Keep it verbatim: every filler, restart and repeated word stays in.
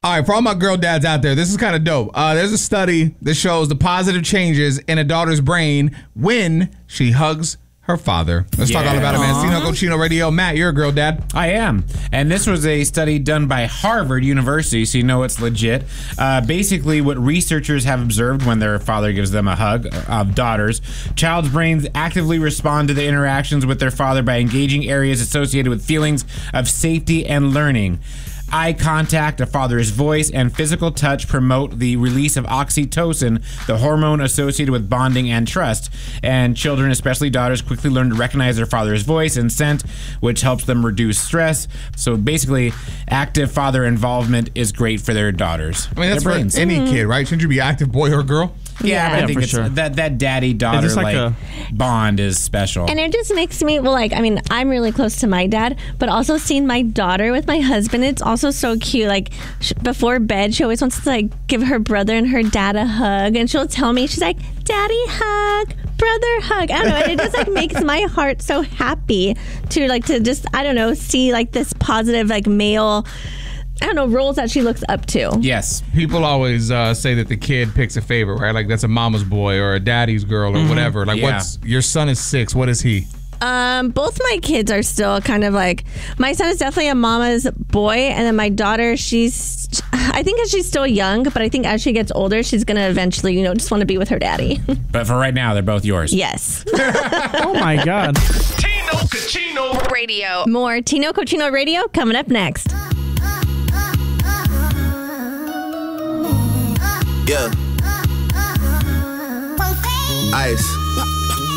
All right, for all my girl dads out there, this is kind of dope. Uh, there's a study that shows the positive changes in a daughter's brain when she hugs her father. Let's yeah. talk all about it, man. Tino Cochino Radio. Matt, you're a girl dad. I am. And this was a study done by Harvard University, so you know it's legit. Uh, basically, what researchers have observed when their father gives them a hug of daughters, child's brains actively respond to the interactions with their father by engaging areas associated with feelings of safety and learning. Eye contact, a father's voice, and physical touch promote the release of oxytocin, the hormone associated with bonding and trust. And children, especially daughters, quickly learn to recognize their father's voice and scent, which helps them reduce stress. So basically, active father involvement is great for their daughters. I mean, that's their for brains. any kid, right? Shouldn't you be active boy or girl? Yeah, Yeah, but I yeah, think for it's, sure. that that daddy-daughter It's like like a- bond is special. And it just makes me, well, like, I mean, I'm really close to my dad, but also seeing my daughter with my husband, it's also so cute. Like, sh- before bed, she always wants to, like, give her brother and her dad a hug. And she'll tell me, she's like, daddy hug, brother hug. I don't know. And it just, like, makes my heart so happy to, like, to just, I don't know, see, like, this positive, like, male, I don't know, roles that she looks up to. Yes. People always uh, say that the kid picks a favorite, right? Like that's a mama's boy or a daddy's girl or mm-hmm. whatever. Like, Yeah. what's your son is six. What is he? Um, both my kids are still kind of like, my son is definitely a mama's boy, and then my daughter, she's, I think she's still young, but I think as she gets older, she's going to eventually, you know, just want to be with her daddy. But for right now, they're both yours. Yes. Oh my God. Tino Cochino Radio. More Tino Cochino Radio coming up next. Yeah. Ice.